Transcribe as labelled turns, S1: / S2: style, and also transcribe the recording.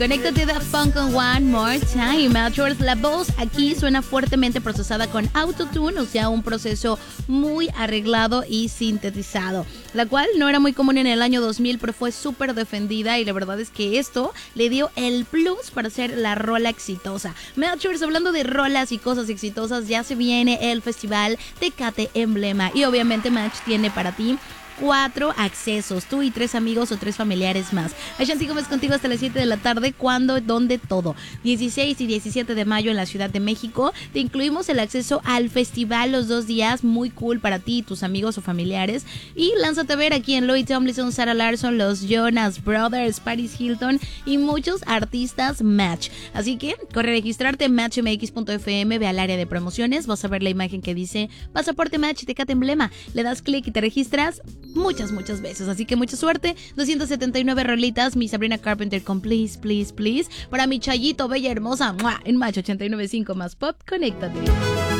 S1: Conéctate Daft Punk con One More Time. La voz aquí suena fuertemente procesada con autotune, o sea, un proceso muy arreglado y sintetizado, la cual no era muy común en el año 2000, pero fue súper defendida y la verdad es que esto le dio el plus para hacer la rola exitosa. Melchors, hablando de rolas y cosas exitosas, ya se viene el festival Tecate Emblema y obviamente Match tiene para ti 4 accesos, tú y 3 amigos o 3 familiares más. Ashanti Gómez contigo hasta las 7 de la tarde, cuando, donde, todo. 16 y 17 de mayo en la Ciudad de México. Te incluimos el acceso al festival los 2 días, muy cool para ti y tus amigos o familiares. Y lánzate a ver aquí en Louis Tomlinson, Sarah Larson, los Jonas Brothers, Paris Hilton y muchos artistas Match. Así que corre a registrarte en matchmx.fm, ve al área de promociones, vas a ver la imagen que dice Pasaporte Match Tecate Emblema. Le das clic y te registras muchas veces, así que mucha suerte. 279 rolitas, mi Sabrina Carpenter con Please, Please, Please, para mi Chayito bella hermosa, ¡mua!, en Match 89.5 más pop, conéctate.